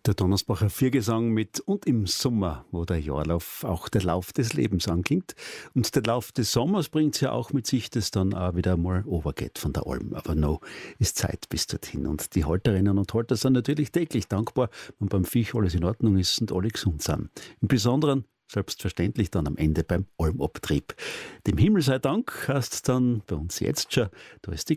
Der Donnersbacher Viergesang mit Und im Sommer, wo der Jahrlauf auch der Lauf des Lebens anklingt. Und der Lauf des Sommers bringt es ja auch mit sich, dass dann auch wieder mal overgeht von der Alm. Aber no, ist Zeit bis dorthin. Und die Halterinnen und Halter sind natürlich täglich dankbar, wenn beim Viech alles in Ordnung ist und alle gesund sind. Im Besonderen selbstverständlich dann am Ende beim Almabtrieb. Dem Himmel sei Dank heißt dann bei uns jetzt schon, da ist die